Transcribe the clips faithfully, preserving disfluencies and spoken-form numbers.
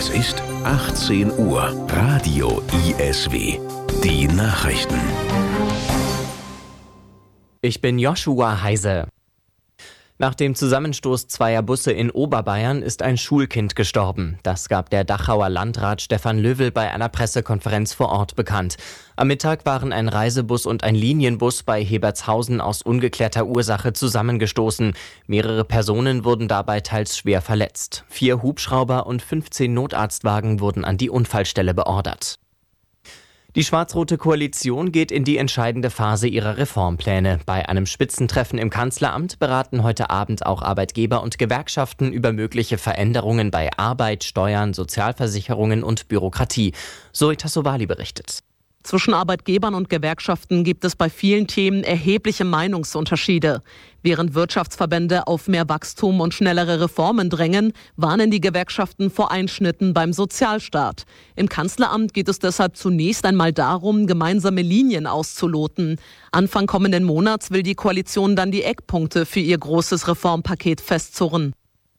Es ist achtzehn Uhr. Radio I S W. Die Nachrichten. Ich bin Joshua Heise. Nach dem Zusammenstoß zweier Busse in Oberbayern ist ein Schulkind gestorben. Das gab der Dachauer Landrat Stefan Löwel bei einer Pressekonferenz vor Ort bekannt. Am Mittag waren ein Reisebus und ein Linienbus bei Hebertshausen aus ungeklärter Ursache zusammengestoßen. Mehrere Personen wurden dabei teils schwer verletzt. Vier Hubschrauber und fünfzehn Notarztwagen wurden an die Unfallstelle beordert. Die schwarz-rote Koalition geht in die entscheidende Phase ihrer Reformpläne. Bei einem Spitzentreffen im Kanzleramt beraten heute Abend auch Arbeitgeber und Gewerkschaften über mögliche Veränderungen bei Arbeit, Steuern, Sozialversicherungen und Bürokratie. Zoe Tassovali berichtet. Zwischen Arbeitgebern und Gewerkschaften gibt es bei vielen Themen erhebliche Meinungsunterschiede. Während Wirtschaftsverbände auf mehr Wachstum und schnellere Reformen drängen, warnen die Gewerkschaften vor Einschnitten beim Sozialstaat. Im Kanzleramt geht es deshalb zunächst einmal darum, gemeinsame Linien auszuloten. Anfang kommenden Monats will die Koalition dann die Eckpunkte für ihr großes Reformpaket festzurren.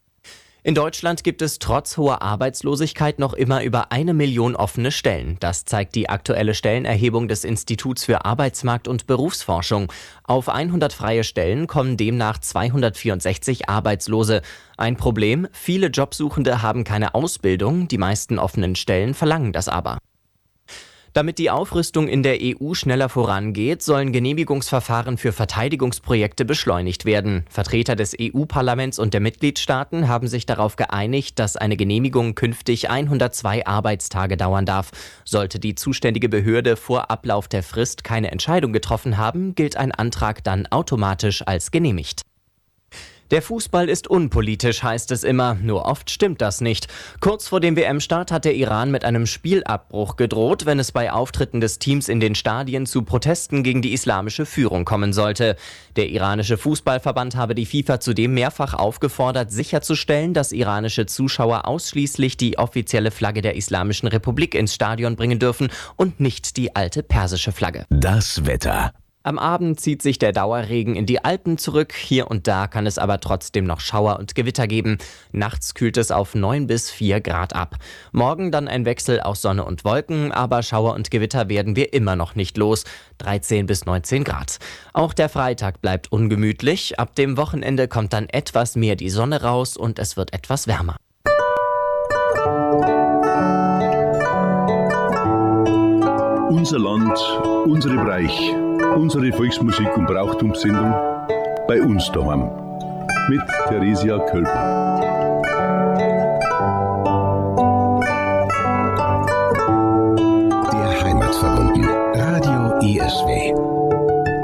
In Deutschland gibt es trotz hoher Arbeitslosigkeit noch immer über eine Million offene Stellen. Das zeigt die aktuelle Stellenerhebung des Instituts für Arbeitsmarkt- und Berufsforschung. Auf hundert freie Stellen kommen demnach zweihundertvierundsechzig Arbeitslose. Ein Problem: viele Jobsuchende haben keine Ausbildung, die meisten offenen Stellen verlangen das aber. Damit die Aufrüstung in der E U schneller vorangeht, sollen Genehmigungsverfahren für Verteidigungsprojekte beschleunigt werden. Vertreter des E U-Parlaments und der Mitgliedstaaten haben sich darauf geeinigt, dass eine Genehmigung künftig hundertzwei Arbeitstage dauern darf. Sollte die zuständige Behörde vor Ablauf der Frist keine Entscheidung getroffen haben, gilt ein Antrag dann automatisch als genehmigt. Der Fußball ist unpolitisch, heißt es immer, nur oft stimmt das nicht. Kurz vor dem W M-Start hat der Iran mit einem Spielabbruch gedroht, wenn es bei Auftritten des Teams in den Stadien zu Protesten gegen die islamische Führung kommen sollte. Der iranische Fußballverband habe die FIFA zudem mehrfach aufgefordert, sicherzustellen, dass iranische Zuschauer ausschließlich die offizielle Flagge der Islamischen Republik ins Stadion bringen dürfen und nicht die alte persische Flagge. Das Wetter. Am Abend zieht sich der Dauerregen in die Alpen zurück. Hier und da kann es aber trotzdem noch Schauer und Gewitter geben. Nachts kühlt es auf neun bis vier Grad ab. Morgen dann ein Wechsel aus Sonne und Wolken, aber Schauer und Gewitter werden wir immer noch nicht los. dreizehn bis neunzehn Grad. Auch der Freitag bleibt ungemütlich. Ab dem Wochenende kommt dann etwas mehr die Sonne raus und es wird etwas wärmer. Unser Land, unsere Bereich. Unsere Volksmusik- und Brauchtumssendung bei uns daheim mit Theresia Kölper.